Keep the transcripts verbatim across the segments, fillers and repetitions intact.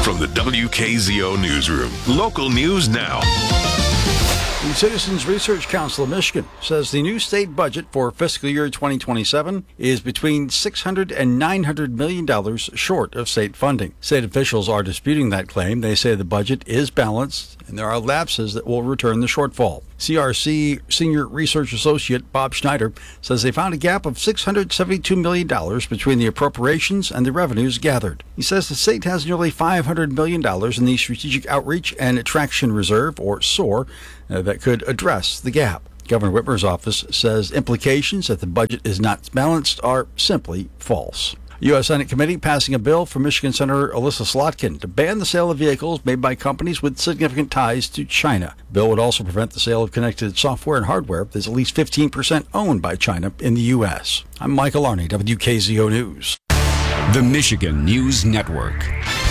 From the W K Z O Newsroom, local news now. The Citizens Research Council of Michigan says the new state budget for fiscal year twenty twenty-seven is between six hundred and nine hundred million dollars short of state funding. State officials are disputing that claim. They say the budget is balanced and there are lapses that will return the shortfall. C R C Senior Research Associate Bob Schneider says they found a gap of six hundred seventy-two million dollars between the appropriations and the revenues gathered. He says the state has nearly five hundred million dollars in the Strategic Outreach and Attraction Reserve, or S O R, uh, that could address the gap. Governor Whitmer's office says implications that the budget is not balanced are simply false. U S Senate committee passing a bill from Michigan Senator Elissa Slotkin to ban the sale of vehicles made by companies with significant ties to China. The bill would also prevent the sale of connected software and hardware that's at least fifteen percent owned by China in the U S. I'm Michael Arney, W K Z O News. The Michigan News Network.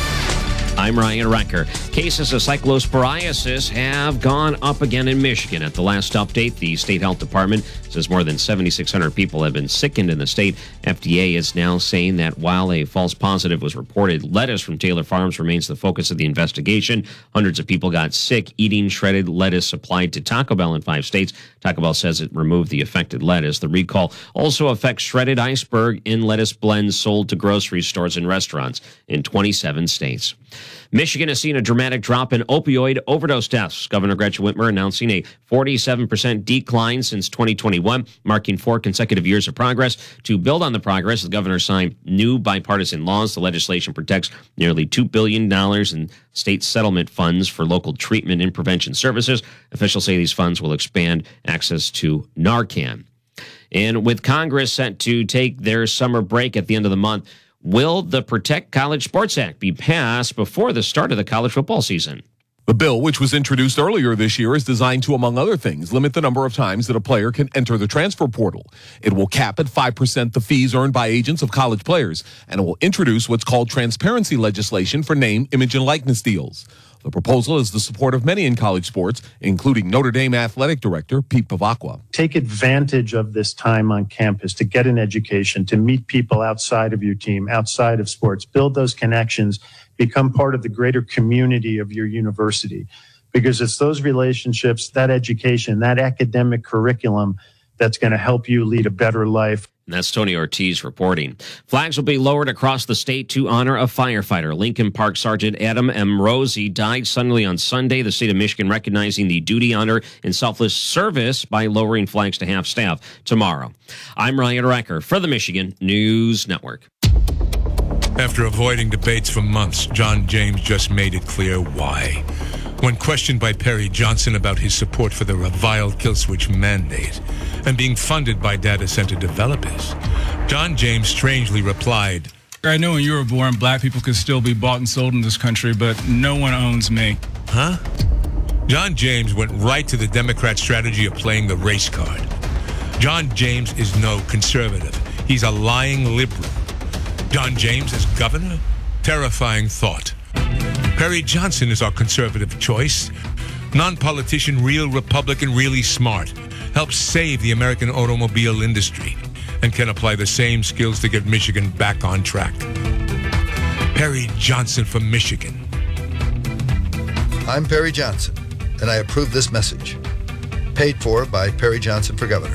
I'm Ryan Recker. Cases of cyclosporiasis have gone up again in Michigan. At the last update, the state health department says more than seventy-six hundred people have been sickened in the state. F D A is now saying that while a false positive was reported, lettuce from Taylor Farms remains the focus of the investigation. Hundreds of people got sick eating shredded lettuce supplied to Taco Bell in five states. Taco Bell says it removed the affected lettuce. The recall also affects shredded iceberg in lettuce blends sold to grocery stores and restaurants in twenty-seven states. Michigan has seen a dramatic drop in opioid overdose deaths. Governor Gretchen Whitmer announcing a forty-seven percent decline since twenty twenty-one, marking four consecutive years of progress. To build on the progress, the governor signed new bipartisan laws. The legislation protects nearly two billion dollars in state settlement funds for local treatment and prevention services. Officials say these funds will expand access to Narcan. And with Congress set to take their summer break at the end of the month, will the Protect College Sports Act be passed before the start of the college football season? The bill, which was introduced earlier this year, is designed to, among other things, limit the number of times that a player can enter the transfer portal. It will cap at five percent the fees earned by agents of college players, and it will introduce what's called transparency legislation for name, image, and likeness deals. The proposal is the support of many in college sports, including Notre Dame athletic director Pete Pavacqua. Take advantage of this time on campus to get an education, to meet people outside of your team, outside of sports, build those connections, become part of the greater community of your university. Because it's those relationships, that education, that academic curriculum that's going to help you lead a better life. And that's Tony Ortiz reporting. Flags will be lowered across the state to honor a firefighter. Lincoln Park Sergeant Adam M. Rosie died suddenly on Sunday. The state of Michigan recognizing the duty, honor, and selfless service by lowering flags to half staff tomorrow. I'm Ryan Recker for the Michigan News Network. After avoiding debates for months, John James just made it clear why. When questioned by Perry Johnson about his support for the reviled kill switch mandate and being funded by data center developers, John James strangely replied, I know when you were born, black people could still be bought and sold in this country, but no one owns me. Huh? John James went right to the Democrat strategy of playing the race card. John James is no conservative. He's a lying liberal. John James as governor? Terrifying thought. Perry Johnson is our conservative choice. Non-politician, real Republican, really smart. Helps save the American automobile industry and can apply the same skills to get Michigan back on track. Perry Johnson from Michigan. I'm Perry Johnson, and I approve this message. Paid for by Perry Johnson for Governor.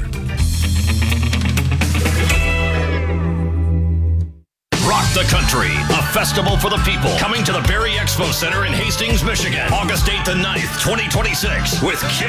Rock the Country, a festival for the people, coming to the Berry Expo Center in Hastings, Michigan, August eighth and ninth, twenty twenty-six, with Kiss.